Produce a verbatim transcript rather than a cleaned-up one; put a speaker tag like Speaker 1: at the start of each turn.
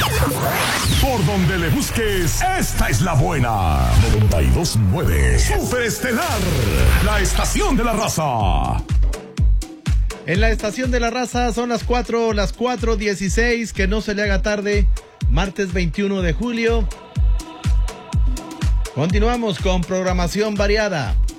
Speaker 1: Por donde le busques, esta es la buena. noventa y dos punto nueve. Superestelar, la estación de la raza.
Speaker 2: En la estación de la raza son las cuatro, las cuatro dieciséis, que no se le haga tarde, martes veintiuno de julio. Continuamos con programación variada.